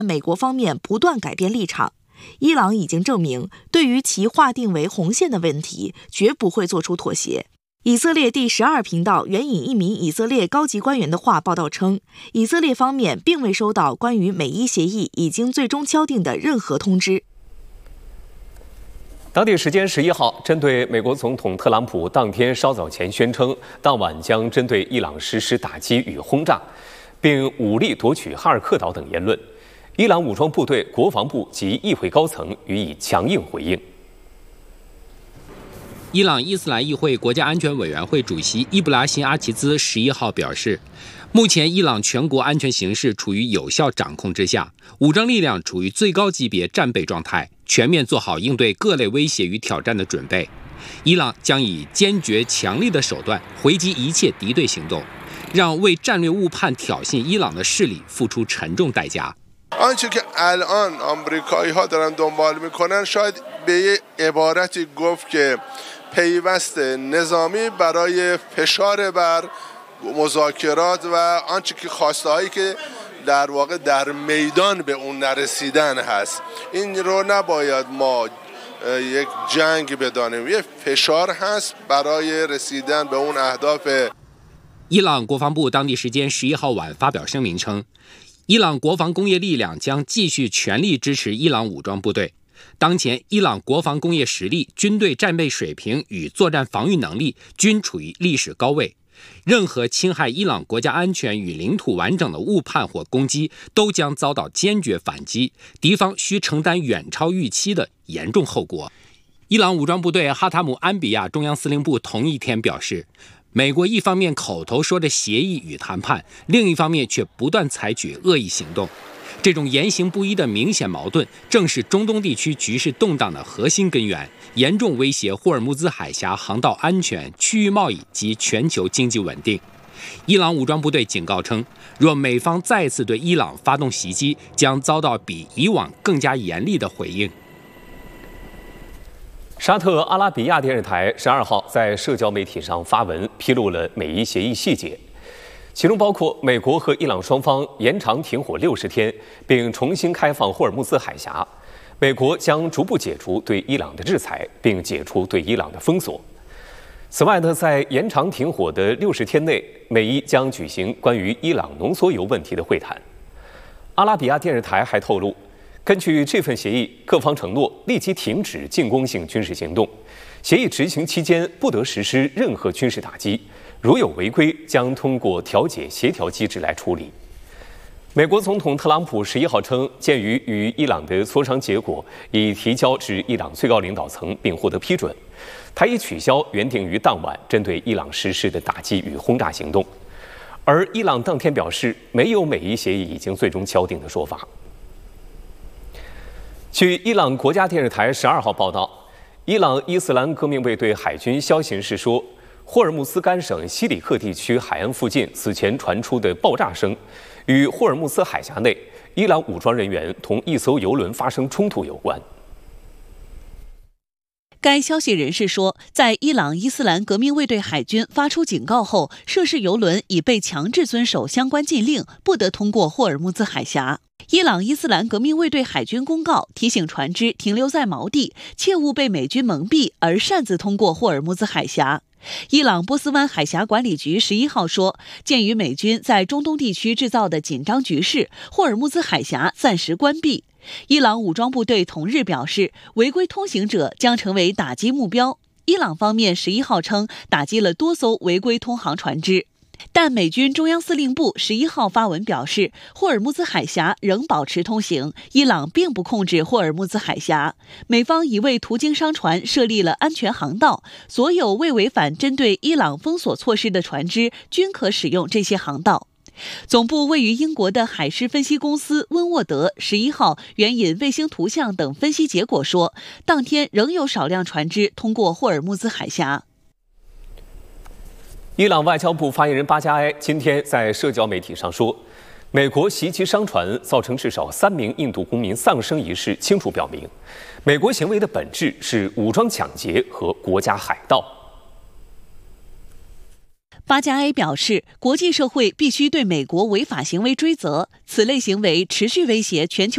美国方面不断改变立场。伊朗已经证明，对于其划定为红线的问题，绝不会做出妥协。以色列第12频道援引一名以色列高级官员的话报道称，以色列方面并未收到关于美伊协议已经最终敲定的任何通知。 当地时间11号，针对美国总统特朗普当天稍早前宣称，当晚将针对伊朗实施打击与轰炸，并武力夺取哈尔克岛等言论，伊朗武装部队、国防部及议会高层予以强硬回应。 伊朗伊斯兰议会国家安全委员会主席伊布拉辛·阿齐兹11号表示，目前伊朗全国安全形势处于有效掌控之下，武装力量处于最高级别战备状态，全面做好应对各类威胁与挑战的准备。伊朗将以坚决强力的手段回击一切敌对行动，让为战略误判挑衅伊朗的势力付出沉重代价。 آنچه که الان آمریکایی‌ها دارن دنبال میکنن شاید به یه عبارتی گفت که پیوست نظامی برای فشار بر مذاکرات و آنچه که خواسته‌هایی که در واقع در میدان به اون نرسیدن هست این رو نباید ما یک جنگ بدانیم یه فشار هست برای رسیدن به اون اهداف。 伊朗国防部当地时间11号晚发表声明称，伊朗国防工业力量将继续全力支持伊朗武装部队。当前，伊朗国防工业实力、军队战备水平与作战防御能力均处于历史高位。任何侵害伊朗国家安全与领土完整的误判或攻击，都将遭到坚决反击，敌方需承担远超预期的严重后果。伊朗武装部队哈塔姆安比亚中央司令部同一天表示，美国一方面口头说着协议与谈判，另一方面却不断采取恶意行动。这种言行不一的明显矛盾，正是中东地区局势动荡的核心根源，严重威胁霍尔木兹海峡航道安全、区域贸易及全球经济稳定。伊朗武装部队警告称，若美方再次对伊朗发动袭击，将遭到比以往更加严厉的回应。 沙特阿拉比亚电视台12号在社交媒体上发文，披露了美伊协议细节。其中包括美国和伊朗双方延长停火60天，并重新开放霍尔木兹海峡。美国将逐步解除对伊朗的制裁，并解除对伊朗的封锁。此外呢，在延长停火的60天内，美伊将举行关于伊朗浓缩铀问题的会谈。阿拉比亚电视台还透露，根据这份协议，各方承诺立即停止进攻性军事行动，协议执行期间不得实施任何军事打击。如有违规，将通过调解协调机制来处理。美国总统特朗普11号称，鉴于与伊朗的磋商结果已提交至伊朗最高领导层并获得批准，他已取消原定于当晚针对伊朗实施的打击与轰炸行动。而伊朗当天表示，没有美伊协议已经最终敲定的说法。据伊朗国家电视台12号报道，伊朗伊斯兰革命卫队海军消息人士说，霍尔木兹干省西里克地区海岸附近此前传出的爆炸声，与霍尔木兹海峡内伊朗武装人员同一艘油轮发生冲突有关。 该消息人士说，在伊朗伊斯兰革命卫队海军发出警告后，涉事油轮已被强制遵守相关禁令，不得通过霍尔木兹海峡。伊朗伊斯兰革命卫队海军公告提醒船只停留在锚地，切勿被美军蒙蔽而擅自通过霍尔木兹海峡。伊朗波斯湾海峡管理局11号说，鉴于美军在中东地区制造的紧张局势，霍尔木兹海峡暂时关闭。伊朗武装部队同日表示，违规通行者将成为打击目标。伊朗方面11号称，打击了多艘违规通航船只。但美军中央司令部11号发文表示，霍尔木兹海峡仍保持通行，伊朗并不控制霍尔木兹海峡。美方已为途经商船设立了安全航道，所有未违反针对伊朗封锁措施的船只均可使用这些航道。总部位于英国的海事分析公司温沃德11号援引卫星图像等分析结果说，当天仍有少量船只通过霍尔木兹海峡。 伊朗外交部发言人巴加埃今天在社交媒体上说，美国袭击商船造成至少3名印度公民丧生一事，清楚表明，美国行为的本质是武装抢劫和国家海盗。 巴加埃表示，国际社会必须对美国违法行为追责，此类行为持续威胁全球